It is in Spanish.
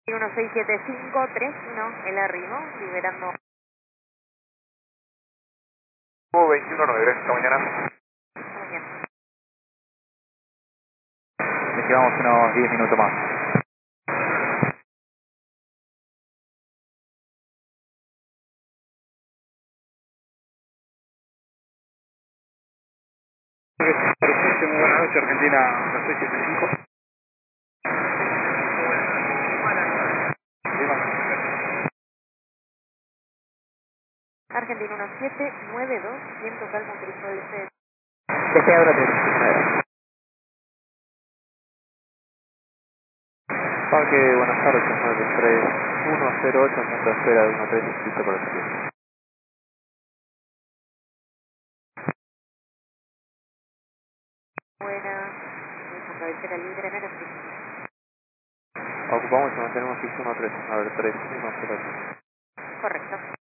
167531, el arribo, liberando. 219, gracias, hasta mañana. Mañana. Les llevamos unos 10 minutos más. Perfecto, muy buenas noches, Argentina 1675. Argentina 1792, viento calmo, crisol C. Desde ahora 39. Parque, buenas tardes, 93108, centro de espera de 13, listo para el servicio. Buena, con cabecera libre en aeropuerto. Ocupamos y mantenemos fijo 13, a ver, 3108. Correcto.